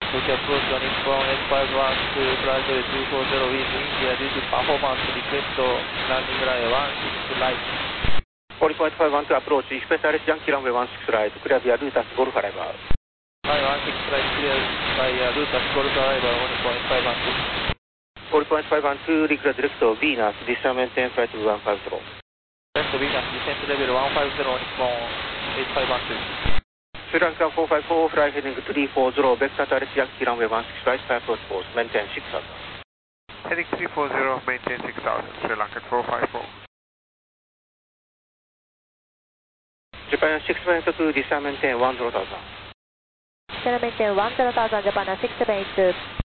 Tokyo approach on Nippon S512 flight 240 with India due to performance request landing runway 16 right. 40.512 approach, express RS Yankee runway 16 right, clear via Lutas Golf arrival. Hi, 16 right, clear via Lutas Golf arrival on Nippon S512. 40.512 declare direct Venus, descent maintain flight 150. Direct Venus, descent level 150 on Nippon S512. Sri Lanka 454, fly heading 340, vector to RS Yankee runway 16 right, approach course, maintain 6000. Heading 340, maintain 6000, Sri Lanka 454. Japan 672, descent maintain 10,000. Descent maintain 10,000, Japan 672.